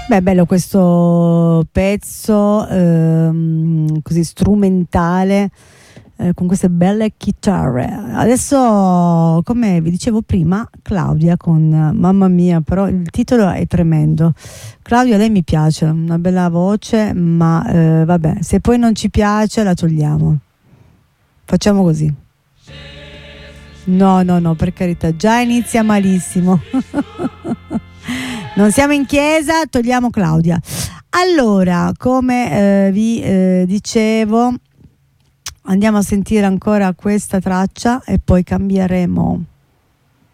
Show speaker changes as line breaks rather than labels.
Beh, bello questo pezzo così strumentale, con queste belle chitarre. Adesso, come vi dicevo prima, Claudia con Mamma Mia, però il titolo è tremendo. Claudia, lei mi piace, una bella voce, ma vabbè, se poi non ci piace la togliamo. Facciamo così. No, per carità, già inizia malissimo. Non siamo in chiesa, togliamo Claudia. Allora, come vi dicevo, andiamo a sentire ancora questa traccia e poi cambieremo.